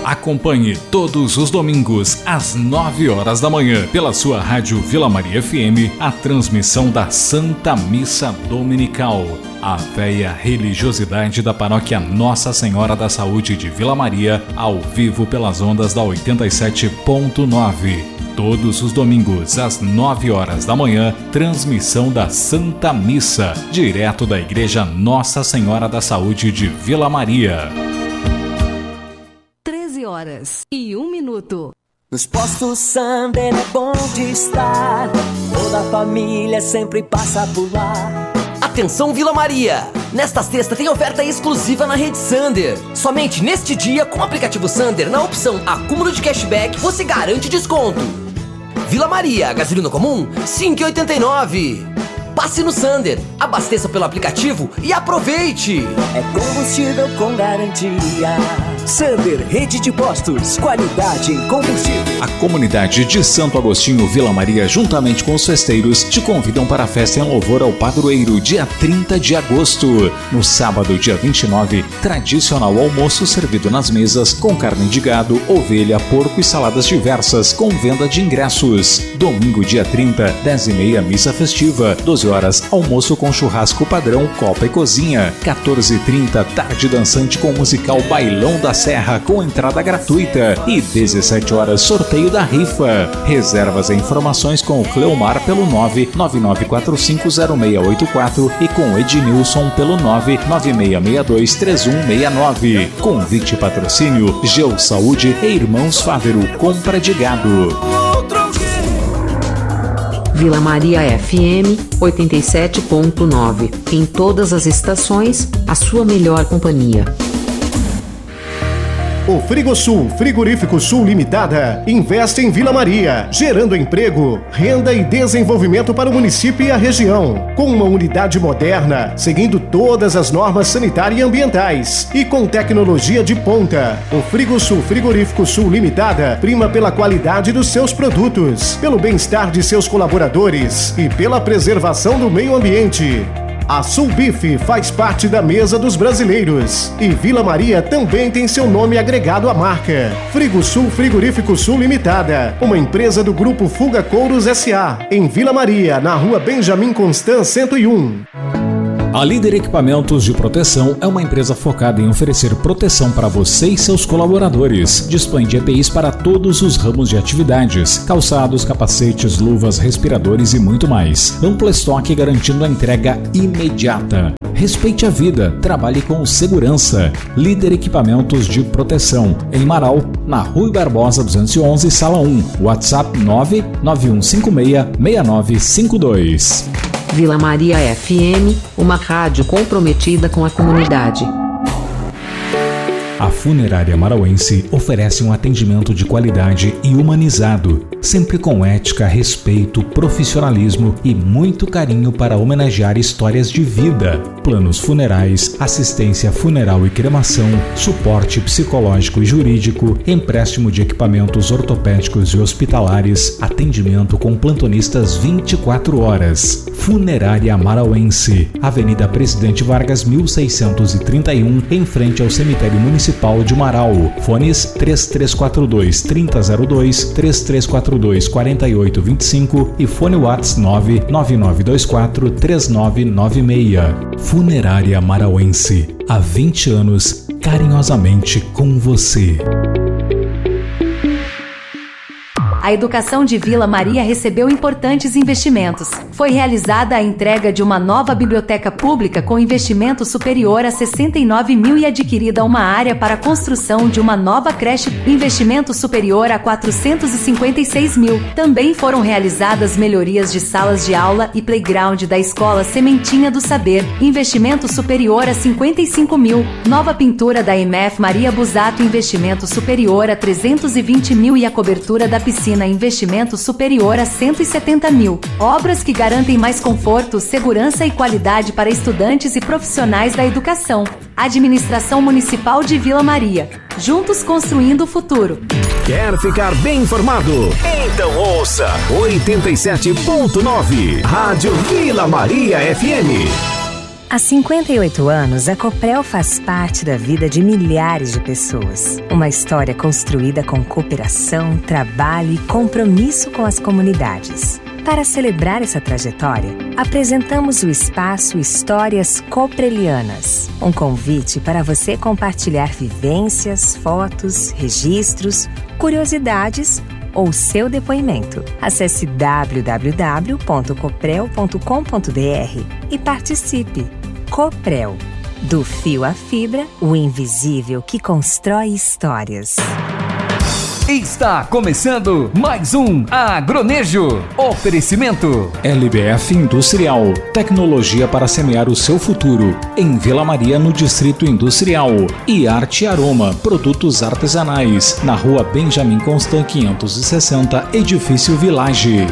Acompanhe todos os domingos às 9 horas da manhã pela sua rádio Vila Maria FM a transmissão da Santa Missa Dominical. A véia religiosidade da paróquia Nossa Senhora da Saúde de Vila Maria, ao vivo pelas ondas da 87.9. Todos os domingos, às 9 horas da manhã, transmissão da Santa Missa, direto da Igreja Nossa Senhora da Saúde de Vila Maria. 13h01. Nos postos Sander é bom de estar, toda a família sempre passa por lá. Atenção Vila Maria! Nesta sexta tem oferta exclusiva na rede Sander. Somente neste dia, com o aplicativo Sander, na opção acúmulo de cashback, você garante desconto. Vila Maria, gasolina comum, R$ 5,89. Passe no Sander, abasteça pelo aplicativo e aproveite! É combustível com garantia. Sander, rede de postos, qualidade em combustível. A comunidade de Santo Agostinho Vila Maria, juntamente com os festeiros, te convidam para a festa em louvor ao padroeiro, dia 30 de agosto. No sábado, dia 29, tradicional almoço servido nas mesas com carne de gado, ovelha, porco e saladas diversas, com venda de ingressos. Domingo, dia 30, 10h30, missa festiva. 12 horas, almoço com churrasco padrão, copa e cozinha. 14h30, tarde dançante com musical Bailão da Serra com entrada gratuita. E 17 horas, sorteio da rifa. Reservas e informações com o Cleomar pelo 999450684 e com Ednilson pelo 996623169. Convite e patrocínio Geo Saúde e Irmãos Fávero, compra de gado. Vila Maria FM 87.9. Em todas as estações, a sua melhor companhia. O Frigosul, Frigorífico Sul Limitada, investe em Vila Maria, gerando emprego, renda e desenvolvimento para o município e a região. Com uma unidade moderna, seguindo todas as normas sanitárias e ambientais e com tecnologia de ponta. O Frigosul, Frigorífico Sul Limitada, prima pela qualidade dos seus produtos, pelo bem-estar de seus colaboradores e pela preservação do meio ambiente. A Sulbif faz parte da mesa dos brasileiros e Vila Maria também tem seu nome agregado à marca. Frigosul Frigorífico Sul Limitada, uma empresa do Grupo Fuga Couros S.A., em Vila Maria, na rua Benjamin Constant 101. A Líder Equipamentos de Proteção é uma empresa focada em oferecer proteção para você e seus colaboradores. Dispõe de EPIs para todos os ramos de atividades: calçados, capacetes, luvas, respiradores e muito mais. Amplo estoque garantindo a entrega imediata. Respeite a vida, trabalhe com segurança. Líder Equipamentos de Proteção, em Marau, na Rui Barbosa 211, Sala 1. WhatsApp 991566952. Vila Maria FM, uma rádio comprometida com a comunidade. A Funerária Marauense oferece um atendimento de qualidade e humanizado, sempre com ética, respeito, profissionalismo e muito carinho para homenagear histórias de vida. Planos funerais, assistência funeral e cremação, suporte psicológico e jurídico, empréstimo de equipamentos ortopédicos e hospitalares, atendimento com plantonistas 24 horas. Funerária Marauense, Avenida Presidente Vargas 1631, em frente ao Cemitério Municipal de Marau. Fones 3342-3002, 3342-4825 e fone WhatsApp 99924-3996. Funerária Marauense, há 20 anos, carinhosamente com você. A educação de Vila Maria recebeu importantes investimentos. Foi realizada a entrega de uma nova biblioteca pública com investimento superior a 69 mil e adquirida uma área para a construção de uma nova creche, investimento superior a 456 mil. Também foram realizadas melhorias de salas de aula e playground da Escola Sementinha do Saber, investimento superior a 55 mil. Nova pintura da MF Maria Busato, investimento superior a 320 mil e a cobertura da piscina, investimento superior a 170 mil. Obras que garantem mais conforto, segurança e qualidade para estudantes e profissionais da educação. Administração Municipal de Vila Maria. Juntos construindo o futuro. Quer ficar bem informado? Então ouça 87.9 Rádio Vila Maria FM. Há 58 anos, a Coprel faz parte da vida de milhares de pessoas. Uma história construída com cooperação, trabalho e compromisso com as comunidades. Para celebrar essa trajetória, apresentamos o espaço Histórias Coprelianas. Um convite para você compartilhar vivências, fotos, registros, curiosidades ou seu depoimento. Acesse www.coprel.com.br e participe. Coprel. Do fio à fibra, o invisível que constrói histórias. Está começando mais um Agronejo. Oferecimento LBF Industrial, tecnologia para semear o seu futuro. Em Vila Maria, no Distrito Industrial. E Arte Aroma, produtos artesanais. Na Rua Benjamin Constant 560, Edifício Village.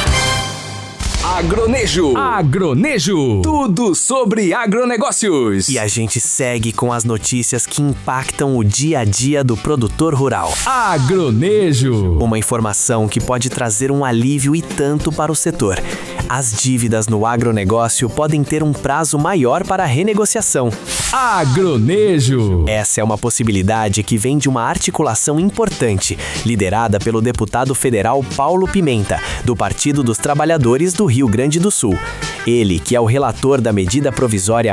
Agronejo. Agronejo. Tudo sobre agronegócios. E a gente segue com as notícias que impactam o dia a dia do produtor rural. Agronejo. Uma informação que pode trazer um alívio e tanto para o setor. As dívidas no agronegócio podem ter um prazo maior para renegociação. Agronejo. Essa é uma possibilidade que vem de uma articulação importante, liderada pelo deputado federal Paulo Pimenta, do Partido dos Trabalhadores do Rio Grande do Sul. Ele, que é o relator da medida provisória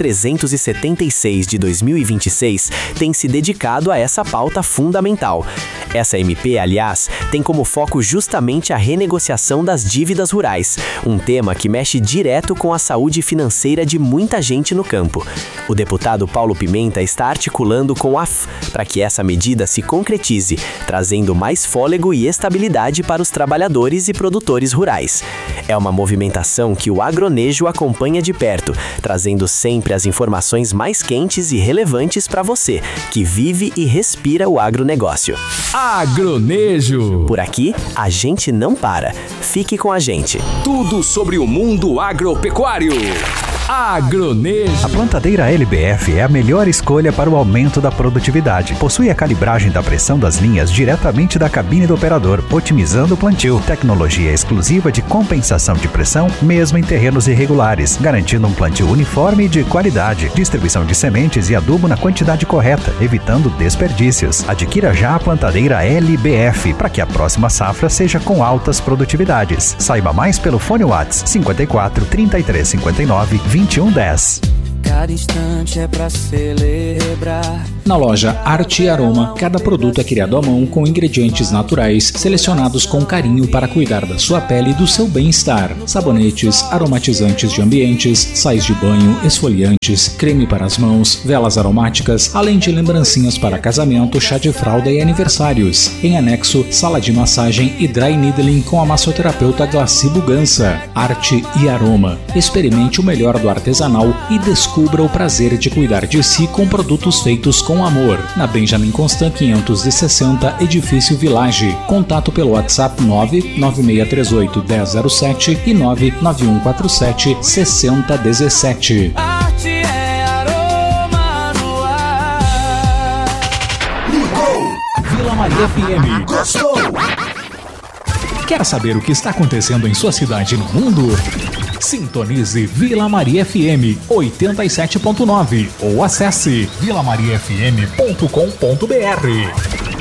1376 de 2026, tem se dedicado a essa pauta fundamental. Essa MP, aliás, tem como foco justamente a renegociação das dívidas rurais, um tema que mexe direto com a saúde financeira de muita gente no campo. O deputado Paulo Pimenta está articulando com a AF para que essa medida se concretize, trazendo mais fôlego e estabilidade para os trabalhadores e produtores rurais. É uma movimentação que o Agronejo acompanha de perto, trazendo sempre as informações mais quentes e relevantes para você, que vive e respira o agronegócio. Agronejo. Por aqui, a gente não para. Fique com a gente. Tudo sobre o mundo agropecuário. Agronejo. A plantadeira LBF é a melhor escolha para o aumento da produtividade. Possui a calibragem da pressão das linhas diretamente da cabine do operador, otimizando o plantio. Tecnologia exclusiva de compensação de pressão, mesmo em terrenos irregulares, garantindo um plantio uniforme e de qualidade. Distribuição de sementes e adubo na quantidade correta, evitando desperdícios. Adquira já a plantadeira LBF para que a próxima safra seja com altas produtividades. Saiba mais pelo fone WhatsApp 54 33 59 2110. Cada instante é pra celebrar. Na loja Arte e Aroma, cada produto é criado à mão com ingredientes naturais, selecionados com carinho para cuidar da sua pele e do seu bem-estar. Sabonetes, aromatizantes de ambientes, sais de banho, esfoliantes, creme para as mãos, velas aromáticas, além de lembrancinhas para casamento, chá de fralda e aniversários. Em anexo, sala de massagem e dry needling com a massoterapeuta Glaci Bugança. Arte e Aroma. Experimente o melhor do artesanal e descubra o prazer de cuidar de si com produtos feitos com amor. Na Benjamin Constant 560, Edifício Village. Contato pelo WhatsApp 99638 1007 e 99147 6017. Arte é aroma no ar. Ligou! Vila Maria FM. Gostou? Quer saber o que está acontecendo em sua cidade e no mundo? Sintonize Vila Maria FM 87.9 ou acesse vilamariafm.com.br.